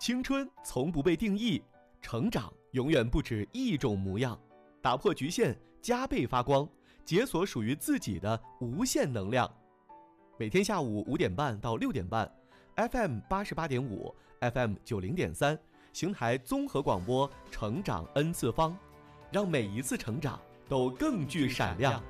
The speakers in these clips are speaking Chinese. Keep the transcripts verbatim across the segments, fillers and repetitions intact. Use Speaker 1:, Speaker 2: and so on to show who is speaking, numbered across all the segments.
Speaker 1: 青春从不被定义，成长永远不止一种模样。打破局限，加倍发光，解锁属于自己的无限能量。每天下午五点半到六点半 ，F M 八十八点五 ，F M 九零点三，邢台综合广播，成长 N 次方，让每一次成长都更具闪亮。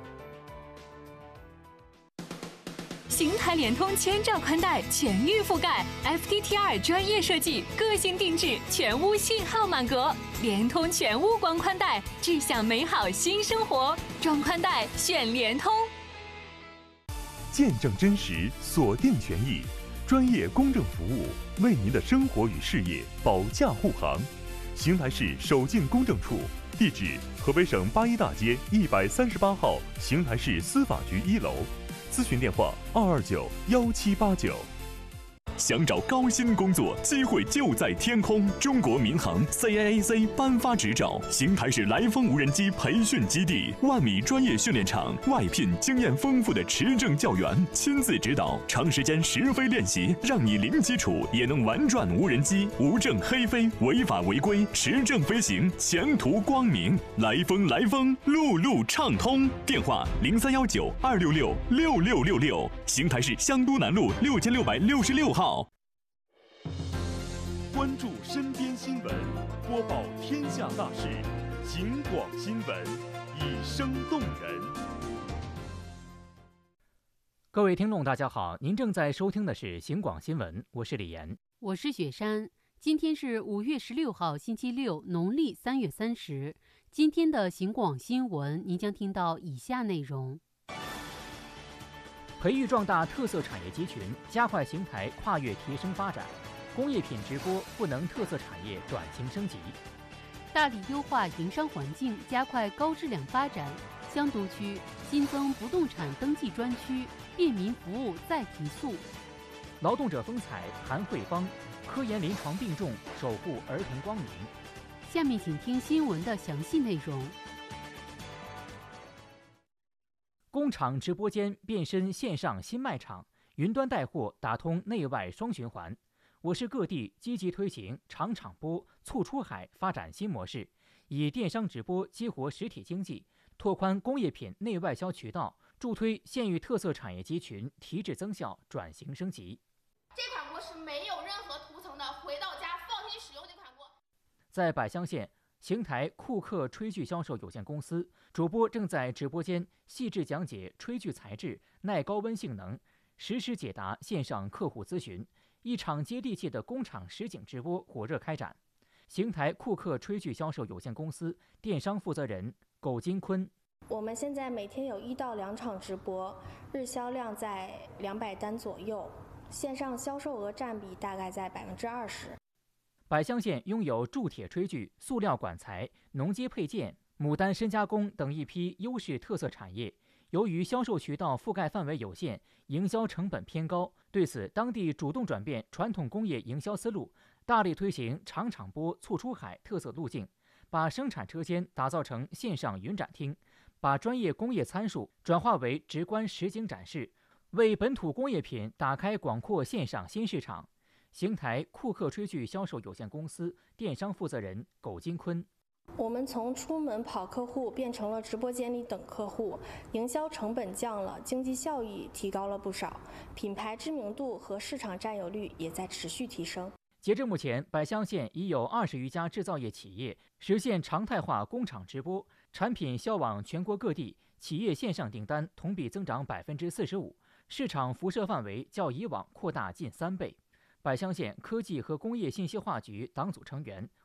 Speaker 2: 邢台联通千兆宽带全域覆盖 ，F T T R 专业设计，个性定制，全屋信号满格，联通全屋光宽带，志向美好新生活，装宽带选联通。
Speaker 3: 见证真实，锁定权益，专业公证服务，为您的生活与事业保驾护航。邢台市首进公证处，地址：河北省八一大街一百三十八号邢台市司法局一楼。咨询电话：二二九幺七八九。想找高薪工作，机会就在天空。中国民航 C A A C 颁发执照，邢台市来风无人机培训基地，万米专业训练场，外聘经验丰富的持证教员，亲自指导，长时间实飞练习，让你零基础也能玩转无人机，无证黑飞，违法违规，持证飞行，前途光明。来风来风，路路畅通。电话：零三幺九二六六六六六六，邢台市香都南路六千六百六十六号。关注身边新闻，播报天下大事，警广新闻，以声动人。
Speaker 4: 各位听众，大家好，您正在收听的是警广新闻，我是李岩，
Speaker 5: 我是雪山。今天是五月十六号，星期六，农历三月三十。今天的警广新闻，您将听到以下内容：
Speaker 4: 培育壮大特色产业集群，加快邢台跨越提升发展。工业品直播赋能特色产业转型升级，
Speaker 5: 大力优化营商环境，加快高质量发展。香都区新增不动产登记专区，便民服务再提速。
Speaker 4: 劳动者风采韩慧芳，科研临床并重，守护儿童光明。
Speaker 5: 下面请听新闻的详细内容。
Speaker 4: 工厂直播间变身线上新卖场，云端带货打通内外双循环。我市各地积极推行厂场播、促出海发展新模式，以电商直播激活实体经济，拓宽工业品内外销渠道，助推县域特色产业集群提质增效、转型升级。
Speaker 6: 这款锅是没有任何涂层的，回到家放心使用这款锅。
Speaker 4: 在百乡县，邢台库克炊具销售有限公司主播正在直播间细致讲解炊具材质、耐高温性能，实时解答线上客户咨询。一场接地气的工厂实景直播火热开展。邢台库克炊具销售有限公司电商负责人苟金坤：
Speaker 7: 我们现在每天有一到两场直播，日销量在两百单左右，线上销售额占比大概在百分之二十。
Speaker 4: 百乡县拥有铸铁炊具、塑料管材、农机配件、牡丹深加工等一批优势特色产业。由于销售渠道覆盖范围有限，营销成本偏高，对此当地主动转变传统工业营销思路，大力推行厂场播、促出海特色路径，把生产车间打造成线上云展厅，把专业工业参数转化为直观实景展示，为本土工业品打开广阔线上新市场。邢台库克炊具销售有限公司电商负责人苟金坤：
Speaker 7: 我们从出门跑客户变成了直播间里等客户，营销成本降了，经济效益提高了不少，品牌知名度和市场占有率也在持续提升。
Speaker 4: 截至目前，百乡县已有二十余家制造业企业实现常态化工厂直播，产品销往全国各地，企业线上订单同比增长百分之四十五，市场辐射范围较以往扩大近三倍。百乡县科技和工业信息化局党组成员、